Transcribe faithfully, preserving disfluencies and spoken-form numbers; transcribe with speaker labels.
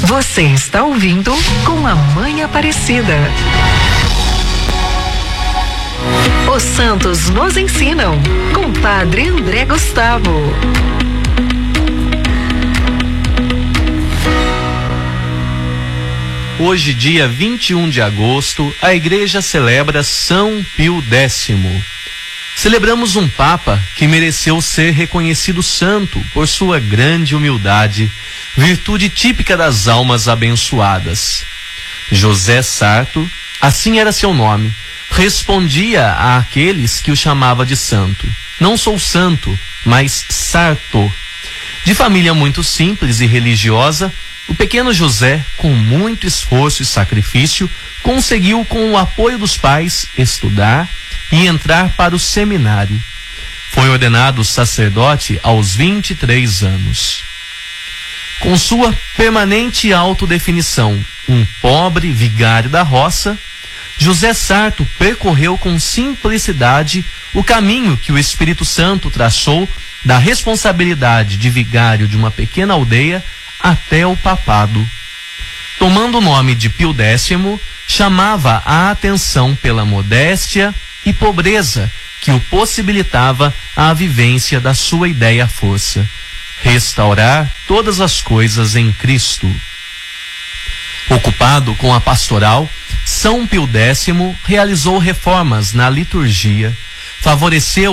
Speaker 1: Você está ouvindo Com a Mãe Aparecida. Os santos nos ensinam, com Padre André Gustavo.
Speaker 2: Hoje, dia vinte e um de agosto, a Igreja celebra São Pio Décimo. Celebramos um Papa que mereceu ser reconhecido santo por sua grande humildade, virtude típica das almas abençoadas. José Sarto, assim era seu nome, respondia àqueles que o chamava de santo: não sou santo, mas Sarto. De família muito simples e religiosa, o pequeno José, com muito esforço e sacrifício, conseguiu, com o apoio dos pais, estudar e entrar para o seminário. Foi ordenado sacerdote aos vinte e três anos. Com sua permanente autodefinição, um pobre vigário da roça, José Sarto percorreu com simplicidade o caminho que o Espírito Santo traçou da responsabilidade de vigário de uma pequena aldeia até o papado. Tomando o nome de Pio Décimo, chamava a atenção pela modéstia e pobreza que o possibilitava a vivência da sua ideia-força: restaurar todas as coisas em Cristo. Ocupado com a pastoral, São Pio Décimo realizou reformas na liturgia, favoreceu